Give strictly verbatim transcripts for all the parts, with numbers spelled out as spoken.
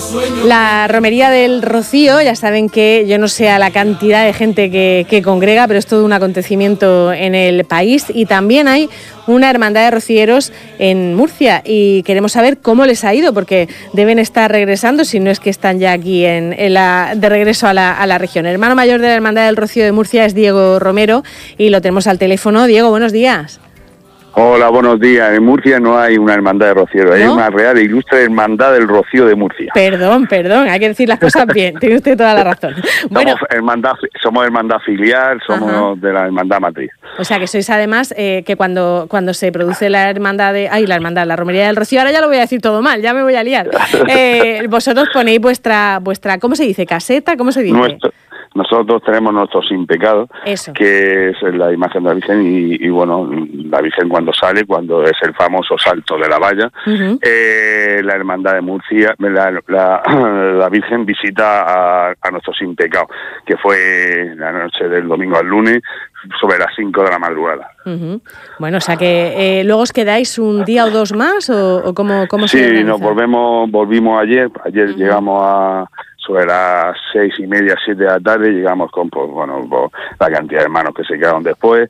La Romería del Rocío, ya saben que yo no sé a la cantidad de gente que, que congrega, pero es todo un acontecimiento en el país, y también hay una hermandad de rocieros en Murcia y queremos saber cómo les ha ido, porque deben estar regresando, si no es que están ya aquí en, en la, de regreso a la, a la región. El hermano mayor de la Hermandad del Rocío de Murcia es Diego Romero y lo tenemos al teléfono. Diego, buenos días. Hola, buenos días. En Murcia no hay una hermandad de rocieros, ¿no? Hay una real e ilustre hermandad del Rocío de Murcia. Perdón, perdón, hay que decir las cosas bien, tiene usted toda la razón. Bueno, somos, hermandad, somos hermandad filial, somos Ajá. de la hermandad matriz. O sea que sois además eh, que cuando, cuando se produce la hermandad de... Ay, la hermandad, la Romería del Rocío, ahora ya lo voy a decir todo mal, ya me voy a liar. Eh, vosotros ponéis vuestra, vuestra, ¿cómo se dice? ¿Caseta? ¿Cómo se dice? Nuestro... Nosotros tenemos nuestro sin pecado, Eso. que es la imagen de la Virgen, y, y bueno, la Virgen cuando sale, cuando es el famoso salto de la valla, uh-huh. eh, la Hermandad de Murcia, la, la, la Virgen visita a, a nuestro sin pecado, que fue la noche del domingo al lunes, sobre las cinco de la madrugada. Uh-huh. Bueno, o sea que eh, luego os quedáis un día o dos más, o, o cómo, cómo sí, se organiza. Sí, nos volvemos, volvimos ayer, ayer uh-huh. llegamos a... sobre las seis y media, siete de la tarde, llegamos con pues, bueno, pues, la cantidad de hermanos que se quedaron después,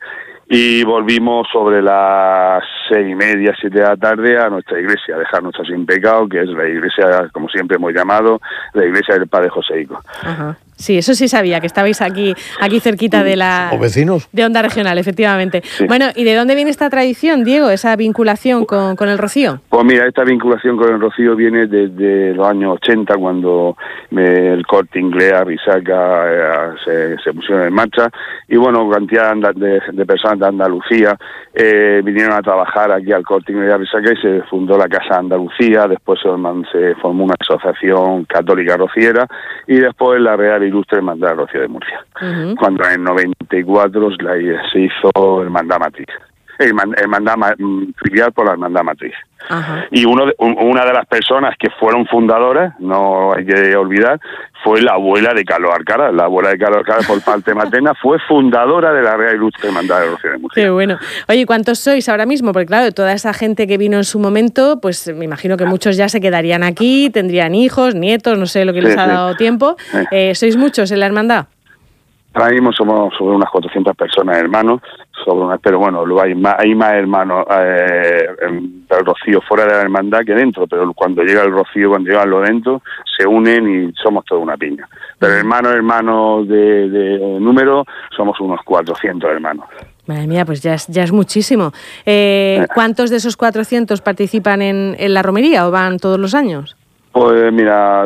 y volvimos sobre las seis y media, siete de la tarde a nuestra iglesia, a dejar nuestro sin pecado, que es la iglesia, como siempre hemos llamado, la iglesia del Padre Joseico. Ajá. Sí, eso sí sabía, que estabais aquí aquí cerquita de la... ¿O vecinos? De Onda Regional, efectivamente. Sí. Bueno, ¿y de dónde viene esta tradición, Diego, esa vinculación con, con el Rocío? Pues mira, esta vinculación con el Rocío viene desde los años ochenta, cuando me, el Corte Inglés, Risaca, eh, se, se pusieron en marcha, y bueno, cantidad de, de personas de Andalucía eh, vinieron a trabajar aquí al Corte Inglés, Risaca, y se fundó la Casa Andalucía, después se, se formó una asociación católica rociera, y después la Real Ilustre Hermandad del Rocío de Murcia. Uh-huh. Cuando en el noventa y cuatro la, se hizo Hermandad Matriz. Hermandad filial por la Hermandad Matriz. Uh-huh. Y uno de, un, una de las personas que fueron fundadoras, no hay que olvidar, fue la abuela de Carlos Alcaraz. La abuela de Carlos Alcaraz, por parte materna, fue fundadora de la Real Ilustre Hermandad del Rocío de Murcia. Qué bueno. Oye, ¿cuántos sois ahora mismo? Porque claro, toda esa gente que vino en su momento, pues me imagino que muchos ya se quedarían aquí, tendrían hijos, nietos, no sé lo que les sí, ha sí. dado tiempo. Sí. Eh, ¿Sois muchos en la hermandad? Ahora mismo somos sobre unas cuatrocientas personas hermanos, sobre unas, pero bueno, luego hay más, hay más hermanos eh, del Rocío fuera de la hermandad que dentro, pero cuando llega el Rocío, cuando llegan los dentro, se unen y somos toda una piña. Pero hermanos, hermanos de, de número, somos unos cuatrocientos hermanos. Madre mía, pues ya es, ya es muchísimo. Eh, ¿Cuántos de esos cuatrocientos participan en, en la romería o van todos los años? Pues mira,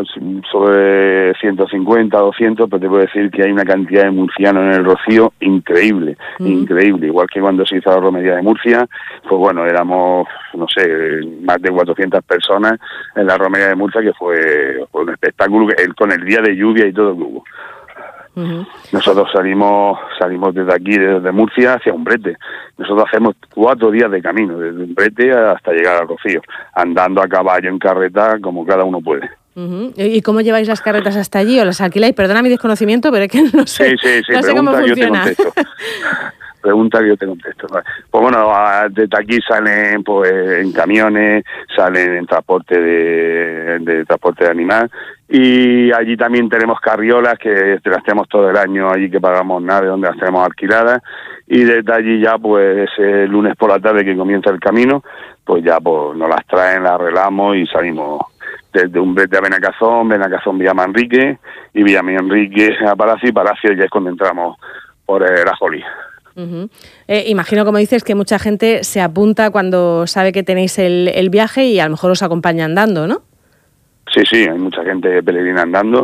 sobre ciento cincuenta, doscientos, pero te puedo decir que hay una cantidad de murcianos en el Rocío increíble, mm. increíble. Igual que cuando se hizo la romería de Murcia, pues bueno, éramos, no sé, más de cuatrocientas personas en la romería de Murcia, que fue, fue un espectáculo el, con el día de lluvia y todo el grupo. Uh-huh. Nosotros salimos salimos desde aquí, desde Murcia, hacia Umbrete. Nosotros hacemos cuatro días de camino, desde Umbrete hasta llegar al Rocío, andando a caballo, en carreta, como cada uno puede. Uh-huh. ¿Y cómo lleváis las carretas hasta allí o las alquiláis? Perdona mi desconocimiento, pero es que no sé, sí, sí, sí, no sé cómo funciona. Yo te contesto. Pregunta que yo te contesto. Pues bueno, desde aquí salen pues en camiones, salen en transporte de, de transporte de animal, y allí también tenemos carriolas que las tenemos todo el año allí, que pagamos nada, de donde las tenemos alquiladas, y desde allí ya pues ese lunes por la tarde que comienza el camino, pues ya pues nos las traen, las arreglamos y salimos desde Umbrete a Benacazón, Benacazón Villa Manrique, y Villa Manrique a Palacio, y Palacio ya es cuando entramos por el Ajolí. Uh-huh. Eh, imagino, como dices, que mucha gente se apunta cuando sabe que tenéis el, el viaje y a lo mejor os acompaña andando, ¿no? Sí, sí, hay mucha gente peregrina andando.